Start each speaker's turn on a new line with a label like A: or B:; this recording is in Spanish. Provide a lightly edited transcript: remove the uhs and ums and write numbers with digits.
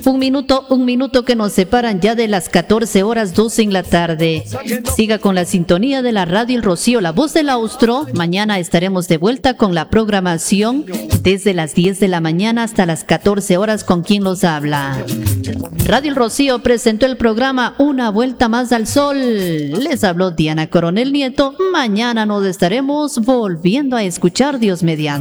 A: Un minuto que nos separan ya de las 14 horas 12 en la tarde. Siga con la sintonía de la Radio El Rocío, la voz del austro. Mañana estaremos de vuelta con la programación desde las 10 de la mañana hasta las 14 horas con quien los habla. Radio El Rocío presentó el programa Una Vuelta Más al Sol. Les habló Diana Coronel Nieto. Mañana nos estaremos volviendo a escuchar, Dios mediante.